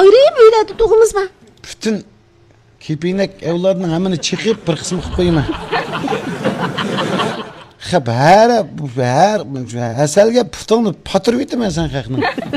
ayrıyım öyle tuttuğumuz mı? Bütün kepinek evladının hemen çıkıp bir kısmı koyma. Hep her haselge putanı patır bitti sen kakını.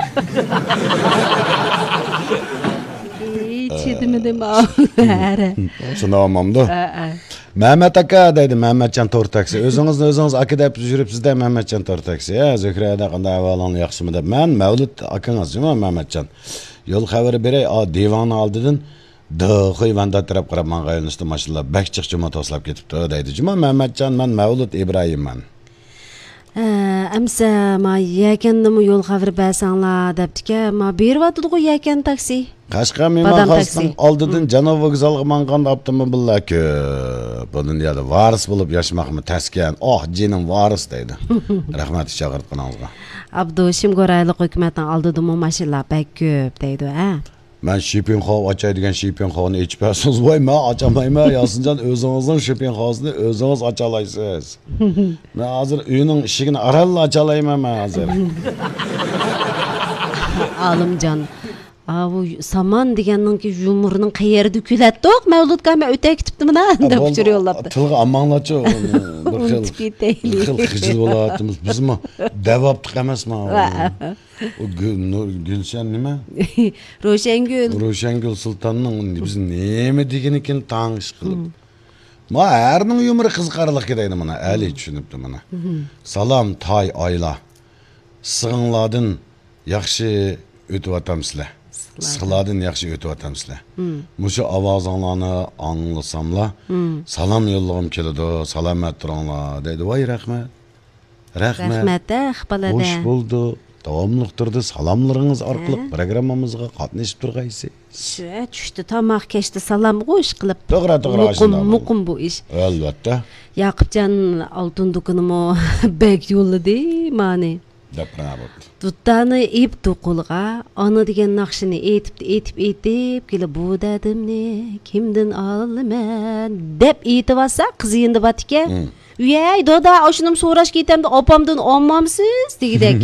Çedemedim her. Sınavamam da. Mehmet Aka deydi Mehmetcan Tortaksi. Özünüz akı deyip жүрüpsizde Mehmetcan Tortaksi. Ya Zöhre'de qanday ahvalın yaxşımı deyip. Ben Mevlüt akınız değil mi Mehmetcan? Yol xabari berey, divanı aldıdın. Dıqı vanda taraf qarab manğayın üstü maşallah. Bək çıqçıma toslap ketipdi deydi. Cuma Mehmetcan, ben Mevlüt İbrahim ben. Amsa ma yakandım yol xabari bəsanla deptike ma bir vatıdı yakan taksi. Qashqa mehmonxonasidan oldidan Janob vokzalga manganda avtomobillar ko'p. Bunun yerda varis bo'lib yashmoqmi taskan. Jinim varis deydi. Rahmat chaqirtganingizga. Abdushim Go'rayliq hukumatdan oldidan mashinalar bak ko'p deydi, ha. Men Shipinxov ochaydigan Shipinxovni ichpasiz voy, men ochamayman. Yasinjon o'zingizning Shipinxovni o'zingiz ochalaysiz. Men hozir uyning eshigini aralla ochalayman men hozir. Alimjon. Bu saman deganning ki yumurning qayerda kulatdiq, Mavludga men o'tay ketibdimmi deb uchur yo'llabdi. Tilga amanlachi bir xil xijil bo'layapmiz. Bizmi davobdiq emasmi? O Gulshan nima? Ro'shangul Sultonning biz nima degan ekan tangish qilib. Ma erning yumri qiziqarlik deydi mana, ali tushunibdi mana. Salom Toy oyla. Sig'inglardan yaxshi o'tib atamsizlar. Sıxıladın yaxşı ötüb atamsizlar. Muşu avazinglarni anglasamlar, salam yo'llag'im keladi, salomat turinglar deydi. Voy rahmat. Rahmat, ixbalada. Xo'sh bo'ldi. Davomliqtirdi. Salamlaringiz orqali programmamizga qatnashib turg'aysiz. Tushdi, tomoq kechdi, salom qo'sh qilib. To'g'ri. Muqim bu ish. Albatta. Yaqubjon oltin do'konimi bek yo'lladi, mani. Tuttanı ip to'qulga, ona degan naqshini etib kelib bu dadimni kimdan olaman deb aytibasa, qiz endi batike. Uyay, doda, oshunim so'rash ketamda opamdan olmamsiz degidek.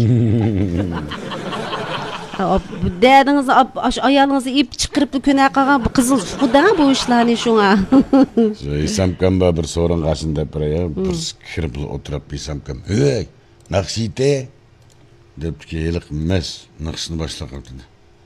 Dadingiz ayolingizni ip chiqirib ko'na qilgan bu qizil xudo bu ishlarni shunga. Samkam bir so'rin qashin deb biraya, bir kirib o'tirib samkam. Hey, naqshite debki yiliq mes naqshni boshlab dedi.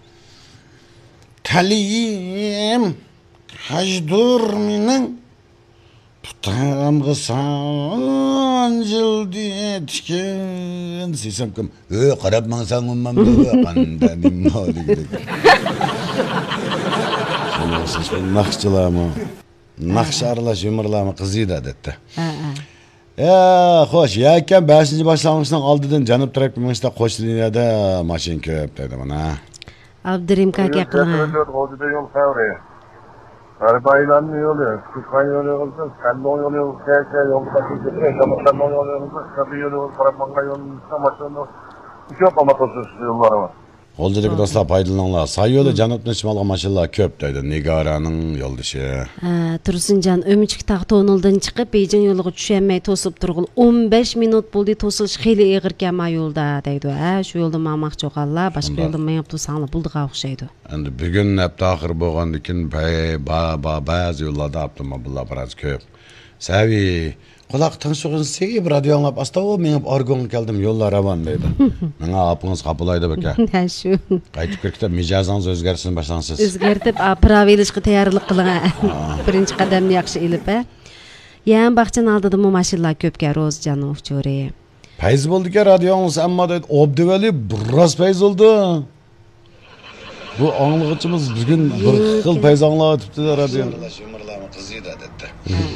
Taliyim hajdur mening putamga sanjildi etken sesam kim qarab mansan ummam qandanim dedi. Sen naqshchilarmi? Naqsh aralash yumurlarmi qizida dedi. Xo'sh, yakan 5-boshlang'ichdan oldidan janub taraf minishda qo'sh liniyada mashin ko'p dedi mana. Abdurim kaka qilgan. Arabaylarni yo'li, Kutgan yo'li olsa, Kandon yo'li olsa, yo'lda Kandon yo'li olsa, Kabi yo'li olsa, Qaramanga yo'li olsa, mashina ko'p motor yo'llari bor. Qo'lchilik do'stlar foydalaninglar. Say yo'li janubdan shimolga mashinlar ko'p deydi. Nigoraning yo'ldoshi. Tursunjon Ömüchik tog' to'nildan chiqib Beijing yo'liga tushmay to'sib turg'il 15 minut bo'ldi, to'silish xeyli eg'irkan ma yo'lda deydi. Shu yo'lda maqmoqchi o'qallar, boshqa yo'lda mayib tursanlar buldiga o'xshaydi. Endi bugun hafta oxir bo'lgandan keyin ba'zi yo'llarda avtomobillar biroz ko'p. Savi quloq tinchig'ini segib radio anglab astavo men orgon keldim yo'llar ravon deydi. Menga apingiz qapulaydi baka. Shu. Qaytib kirib mijozingiz o'zgarishni boshlansiz. O'zgartib, pravilishga tayyorlik qiling. Birinchi qadamni yaxshi ilib, Yan baxchan oldida mashinalar ko'pga Ro'zjanov cho'ri. Payz bo'ldi-ku radiongiz, ammo deydi, Obdivali biroz payz oldi. Bu anglag'ıchimiz bugun bir xil payz anglatibdi radio. Yumurlarni qizida dedi.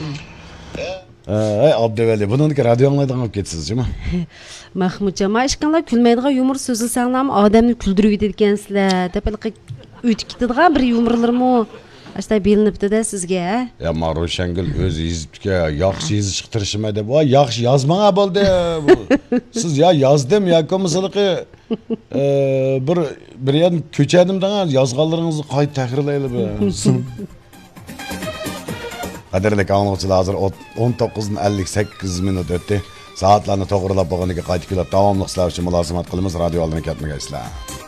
Abdivali, buniki radio anglaydigan olib ketsizmi? Mahmudjon, mashqanlar kulmaydigan yumur so'zlasanglarmi, odamni kuldirib yetadigansizlar. Deb o'tib ketadigan bir yumurlarmi asta bilinibdi-da sizga. Ya Ro'shangul o'zi yezibdi-ku, yaxshi yezish tirishma deb. Voy, yaxshi yozmanga bo'ldi. Siz ya yozdim yoki masalan bir yer ko'chadim-da, yozganlaringizni qayta tahrirlaylik. Qadrli anglag'uchilar, hozir 19:58 minut o'tdi. Soatlarni to'g'rilab bo'lganiga qaytib kelib davomli ishlash uchun mulozamat qilamiz. Radio oldiga ketmaysizlar.